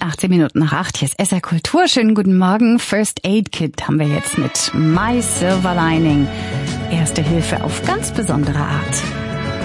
18 Minuten nach 8, hier ist SR Kultur. Schönen guten Morgen. First Aid Kit haben wir jetzt mit My Silver Lining. Erste Hilfe auf ganz besondere Art.